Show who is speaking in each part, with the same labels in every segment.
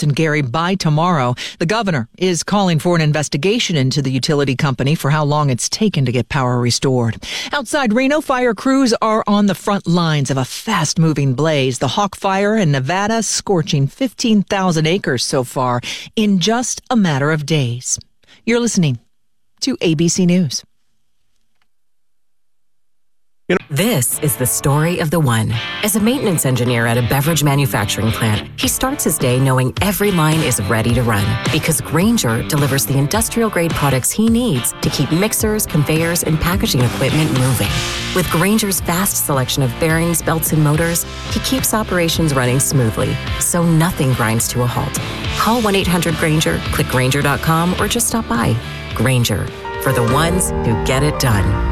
Speaker 1: Carson Gary by tomorrow. The governor is calling for an investigation into the utility company for how long it's taken to get power restored. Outside Reno, fire crews are on the front lines of a fast-moving blaze. The Hawk Fire in Nevada scorching 15,000 acres so far in just a matter of days. You're listening to ABC News.
Speaker 2: This is the story of the one. As a maintenance engineer at a beverage manufacturing plant, he starts his day knowing every line is ready to run because Grainger delivers the industrial-grade products he needs to keep mixers, conveyors, and packaging equipment moving. With Grainger's vast selection of bearings, belts, and motors, he keeps operations running smoothly, so nothing grinds to a halt. Call 1-800-GRAINGER, click Grainger.com, or just stop by. Grainger, for the ones who get it done.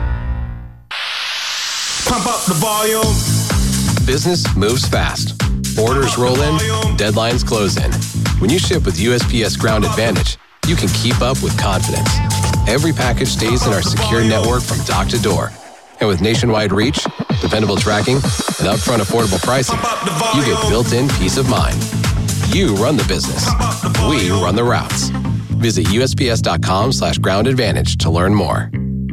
Speaker 3: Pump up the volume.
Speaker 4: Business moves fast. Orders roll in, deadlines close in. When you ship with USPS Ground Advantage, you can keep up with confidence. Every package stays in our secure network from dock to door. And with nationwide reach, dependable tracking, and upfront affordable pricing, you get built-in peace of mind. You run the business. We run the routes. Visit USPS.com/Ground Advantage to learn more.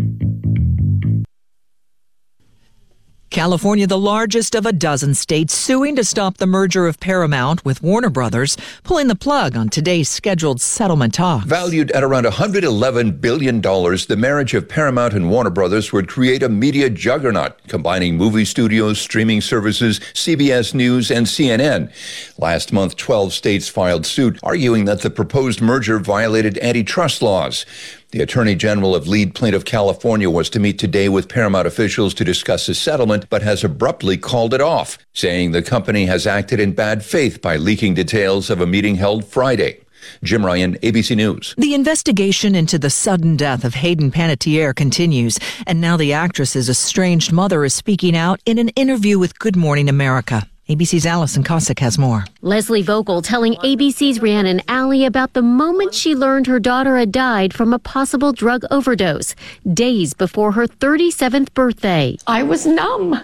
Speaker 1: California, the largest of a dozen states, suing to stop the merger of Paramount with Warner Brothers, pulling the plug on today's scheduled settlement talks.
Speaker 5: Valued at around $111 billion, the marriage of Paramount and Warner Brothers would create a media juggernaut, combining movie studios, streaming services, CBS News, and CNN. Last month, 12 states filed suit, arguing that the proposed merger violated antitrust laws. The Attorney General of lead plaintiff California was to meet today with Paramount officials to discuss a settlement, but has abruptly called it off, saying the company has acted in bad faith by leaking details of a meeting held Friday. Jim Ryan, ABC News.
Speaker 1: The investigation into the sudden death of Hayden Panettiere continues, and now the actress's estranged mother is speaking out in an interview with Good Morning America. ABC's Allison Cossack has more.
Speaker 6: Leslie Vogel telling ABC's Rhiannon Alley about the moment she learned her daughter had died from a possible drug overdose, days before her 37th birthday.
Speaker 7: I was numb.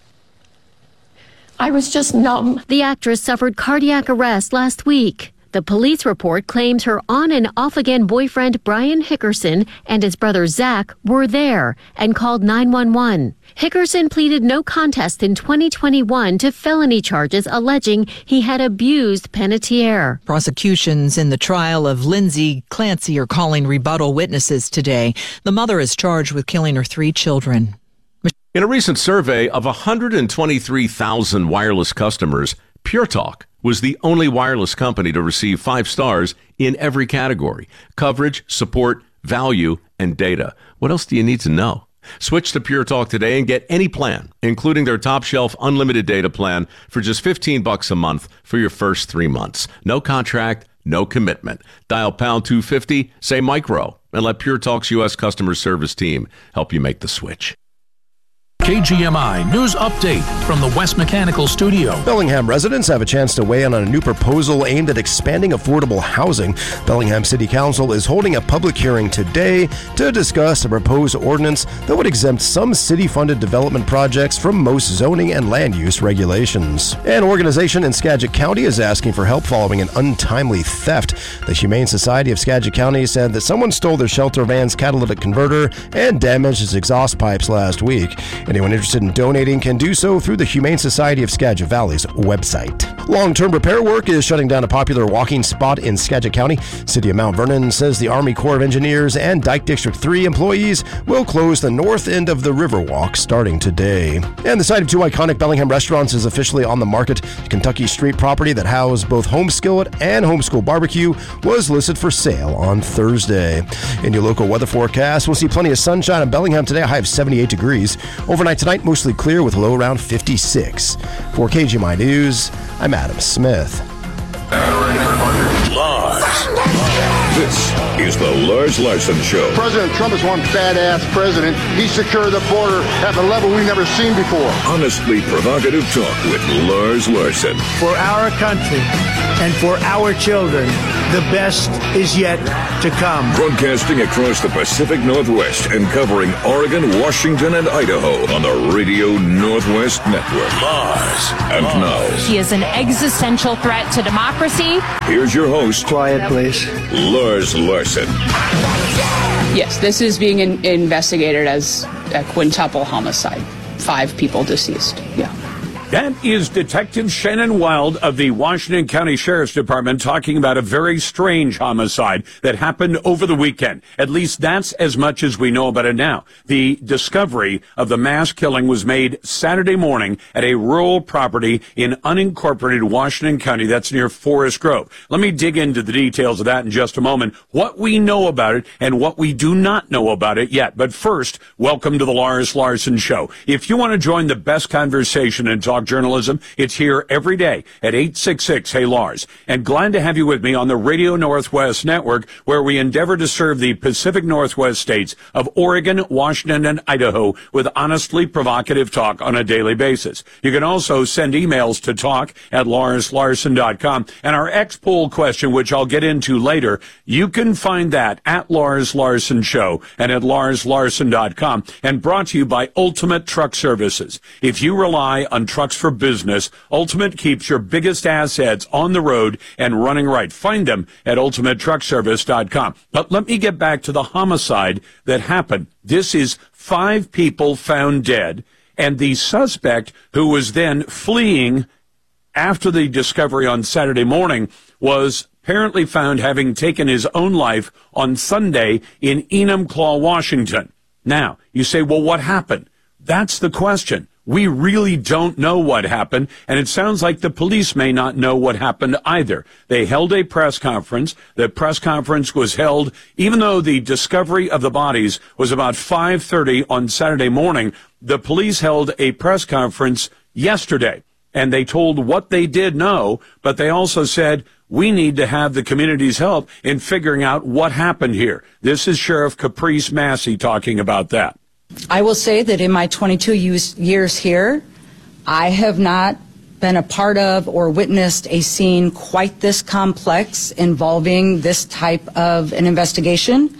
Speaker 7: I was just numb.
Speaker 6: The actress suffered cardiac arrest last week. The police report claims her on and off again boyfriend Brian Hickerson and his brother Zach were there and called 911. Hickerson pleaded no contest in 2021 to felony charges alleging he had abused Panettiere.
Speaker 1: Prosecutions in the trial of Lindsay Clancy are calling rebuttal witnesses today. The mother is charged with killing her 3 children.
Speaker 8: In a recent survey of 123,000 wireless customers, Pure Talk was the only wireless company to receive 5 stars in every category: coverage, support, value, and data. What else do you need to know? Switch to Pure Talk today and get any plan, including their top shelf unlimited data plan for just $15 a month for your first 3 months. No contract, no commitment. Dial pound 250, say micro, and let Pure Talk's U.S. customer service team help you make the switch.
Speaker 9: KGMI News Update from the West Mechanical Studio.
Speaker 10: Bellingham residents have a chance to weigh in on a new proposal aimed at expanding affordable housing. Bellingham City Council is holding a public hearing today to discuss a proposed ordinance that would exempt some city-funded development projects from most zoning and land use regulations. An organization in Skagit County is asking for help following an untimely theft. The Humane Society of Skagit County said that someone stole their shelter van's catalytic converter and damaged its exhaust pipes last week. Anyone interested in donating can do so through the Humane Society of Skagit Valley's website. Long-term repair work is shutting down a popular walking spot in Skagit County. City of Mount Vernon says the Army Corps of Engineers and Dyke District 3 employees will close the north end of the Riverwalk starting today. And the site of 2 iconic Bellingham restaurants is officially on the market. The Kentucky Street property that housed both Home Skillet and Homeschool Barbecue was listed for sale on Thursday. In your local weather forecast, we'll see plenty of sunshine in Bellingham today, a high of 78 degrees. Overnight tonight, mostly clear with a low around 56. For KGMI News, I'm Adam Smith.
Speaker 11: Lars. This is the Lars Larson Show.
Speaker 12: President Trump is one badass president. He secured the border at a level we've never seen before.
Speaker 11: Honestly provocative talk with Lars Larson.
Speaker 13: For our country and for our children,
Speaker 3: The best is yet to come.
Speaker 11: Broadcasting across the Pacific Northwest and covering Oregon, Washington, and Idaho on the Radio Northwest Network. Lars. And now,
Speaker 13: he is an existential threat to democracy.
Speaker 11: Here's your host.
Speaker 3: Quiet, please.
Speaker 11: Lars Larson.
Speaker 14: Yes, this is being investigated as a quintuple homicide. 5 people deceased. Yeah.
Speaker 15: That is Detective Shannon Wild of the Washington County Sheriff's Department talking about a very strange homicide that happened over the weekend. At least that's as much as we know about it now. The discovery of the mass killing was made Saturday morning at a rural property in unincorporated Washington County. That's near Forest Grove. Let me dig into the details of that in just a moment, what we know about it and what we do not know about it yet. But first, welcome to the Lars Larson Show. If you want to join the best conversation and talk journalism, it's here every day at 866-HEY-LARS. And glad to have you with me on the Radio Northwest Network, where we endeavor to serve the Pacific Northwest states of Oregon, Washington, and Idaho with honestly provocative talk on a daily basis. You can also send emails to talk@LarsLarson.com. And our X-Poll question, which I'll get into later, you can find that at Lars Larson Show and at LarsLarson.com. And brought to you by Ultimate Truck Services. If you rely on trucks for business, Ultimate keeps your biggest assets on the road and running right. Find them at ultimatetruckservice.com. But let me get back to the homicide that happened. This is 5 people found dead, and the suspect, who was then fleeing after the discovery on Saturday morning, was apparently found having taken his own life on Sunday in Enumclaw, Washington. Now, you say, well, what happened? That's the question. We really don't know what happened, and it sounds like the police may not know what happened either. They held a press conference. The press conference was held, even though the discovery of the bodies was about 5:30 on Saturday morning, the police held a press conference yesterday, and they told what they did know, but they also said, we need to have the community's help in figuring out what happened here. This is Sheriff Caprice Massey talking about that.
Speaker 16: I will say that in my 22 years here, I have not been a part of or witnessed a scene quite this complex involving this type of an investigation.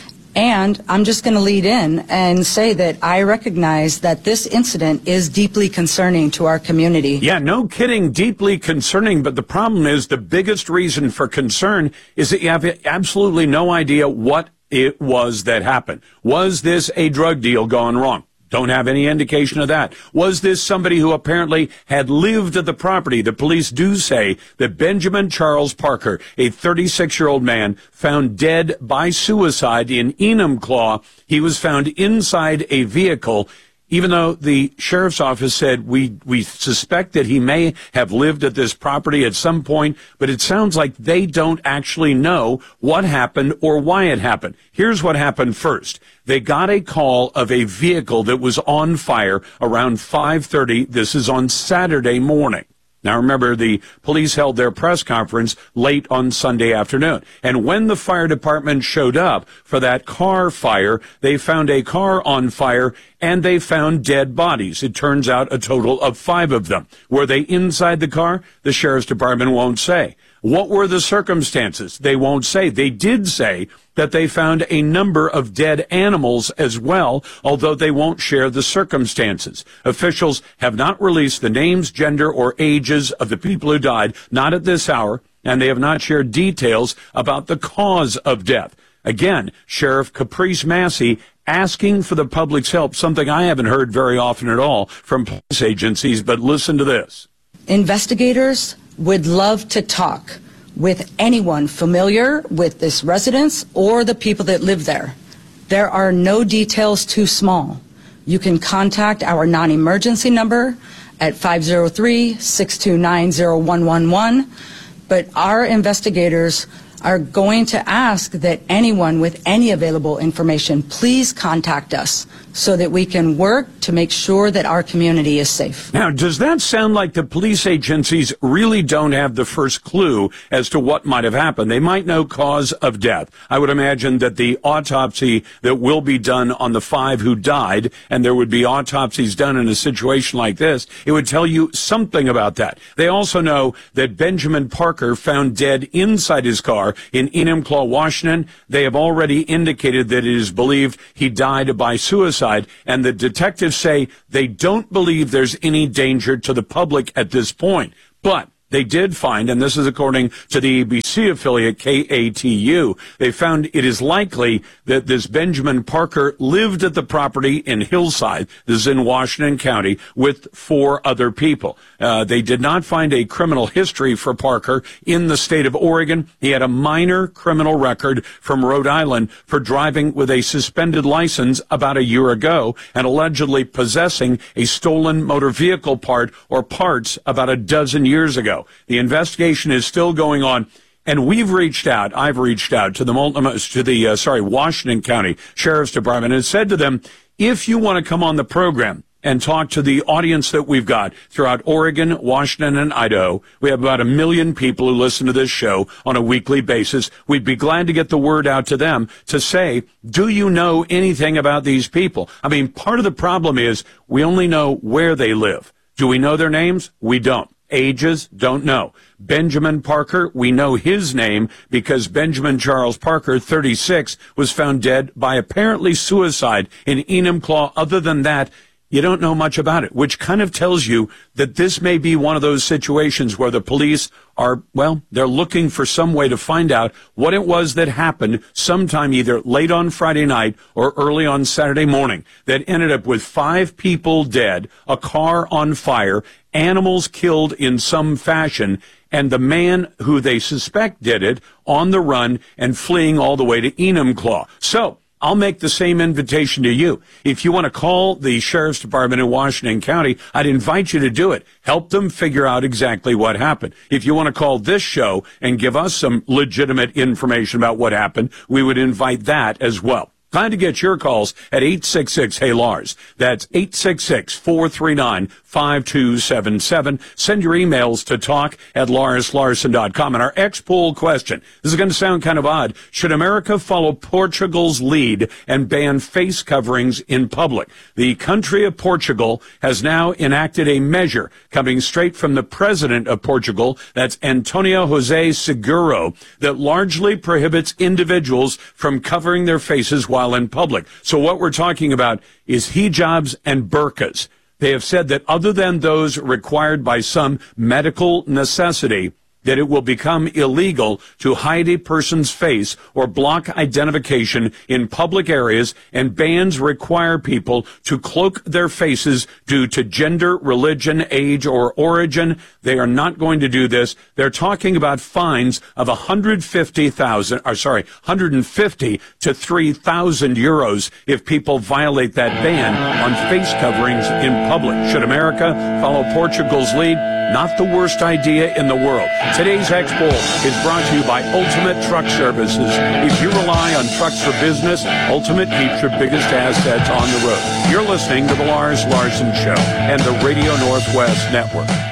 Speaker 16: And I'm just going to lead in and say that I recognize that this incident is deeply concerning to our community.
Speaker 15: Yeah, no kidding, deeply concerning. But the problem is, the biggest reason for concern is that you have absolutely no idea what it was that happened. Was this a drug deal gone wrong? Don't have any indication of that. Was this somebody who apparently had lived at the property? The police do say that Benjamin Charles Parker, a 36-year-old man, found dead by suicide in Enumclaw. He was found inside a vehicle. Even though the sheriff's office said we suspect that he may have lived at this property at some point, but it sounds like they don't actually know what happened or why it happened. Here's what happened first. They got a call of a vehicle that was on fire around 5:30. This is on Saturday morning. Now, remember, the police held their press conference late on Sunday afternoon. And when the fire department showed up for that car fire, they found a car on fire and they found dead bodies. It turns out a total of 5 of them. Were they inside the car? The sheriff's department won't say. What were the circumstances? They won't say. They did say that they found a number of dead animals as well, although they won't share the circumstances. Officials have not released the names, gender, or ages of the people who died, not at this hour, and they have not shared details about the cause of death. Again, Sheriff Caprice Massey asking for the public's help, something I haven't heard very often at all from police agencies, but listen to this.
Speaker 16: Investigators would love to talk with anyone familiar with this residence or the people that live there. There are no details too small. You can contact our non-emergency number at 503-629-0111, but our investigators are going to ask that anyone with any available information please contact us so that we can work to make sure that our community is safe.
Speaker 15: Now, does that sound like the police agencies really don't have the first clue as to what might have happened? They might know cause of death. I would imagine that the autopsy that will be done on the 5 who died, and there would be autopsies done in a situation like this, it would tell you something about that. They also know that Benjamin Parker found dead inside his car car in Enumclaw, Washington. They have already indicated that it is believed he died by suicide, and the detectives say they don't believe there's any danger to the public at this point. But they did find, and this is according to the ABC affiliate KATU, they found it is likely that this Benjamin Parker lived at the property in Hillside, this is in Washington County, with 4 other people. They did not find a criminal history for Parker in the state of Oregon. He had a minor criminal record from Rhode Island for driving with a suspended license about a year ago and allegedly possessing a stolen motor vehicle part or parts about a dozen years ago. The investigation is still going on, and I've reached out to the Washington County Sheriff's Department and said to them, if you want to come on the program and talk to the audience that we've got throughout Oregon, Washington, and Idaho, we have about 1 million people who listen to this show on a weekly basis. We'd be glad to get the word out to them to say, do you know anything about these people? I mean, part of the problem is we only know where they live. Do we know their names? We don't. Ages, don't know. Benjamin Parker, we know his name because Benjamin Charles Parker, 36, was found dead by apparently suicide in Enumclaw. Other than that, you don't know much about it, which kind of tells you that this may be one of those situations where the police are, well, they're looking for some way to find out what it was that happened sometime either late on Friday night or early on Saturday morning that ended up with 5 people dead, a car on fire, animals killed in some fashion, and the man who they suspect did it on the run and fleeing all the way to Enumclaw. So I'll make the same invitation to you. If you want to call the Sheriff's Department in Washington County, I'd invite you to do it. Help them figure out exactly what happened. If you want to call this show and give us some legitimate information about what happened, we would invite that as well. Glad to get your calls at 866-HEY-LARS. That's 866-439-5277. Send your emails to talk@LarsLarson.com. And our ex-poll question, this is going to sound kind of odd. Should America follow Portugal's lead and ban face coverings in public? The country of Portugal has now enacted a measure coming straight from the president of Portugal, that's Antonio José Seguro, that largely prohibits individuals from covering their faces while in public. So what we're talking about is hijabs and burqas. They have said that other than those required by some medical necessity, that it will become illegal to hide a person's face or block identification in public areas, and bans require people to cloak their faces due to gender, religion, age, or origin. They are not going to do this. They're talking about fines of 150 to 3,000 euros if people violate that ban on face coverings in public. Should America follow Portugal's lead? Not the worst idea in the world. Today's X-Poll is brought to you by Ultimate Truck Services. If you rely on trucks for business, Ultimate keeps your biggest assets on the road. You're listening to the Lars Larson Show and the Radio Northwest Network.